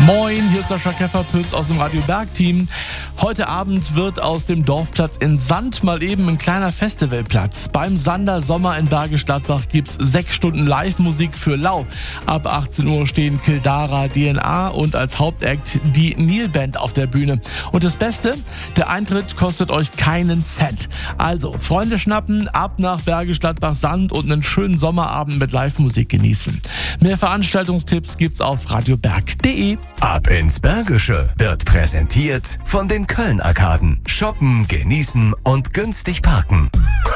Moin, hier ist Sascha Käferpütz aus dem Radio Berg-Team. Heute Abend wird aus dem Dorfplatz in Sand mal eben ein kleiner Festivalplatz. Beim Sander Sommer in Bergisch Gladbach gibt's 6 Stunden Live-Musik für lau. Ab 18 Uhr stehen Kildara, DNA und als Hauptakt die Nil-Band auf der Bühne. Und das Beste, der Eintritt kostet euch keinen Cent. Also, Freunde schnappen, ab nach Bergisch Gladbach Sand und einen schönen Sommerabend mit Live-Musik genießen. Mehr Veranstaltungstipps gibt's auf radioberg.de. Ab ins Bergische wird präsentiert von den Köln-Arkaden. Shoppen, genießen und günstig parken.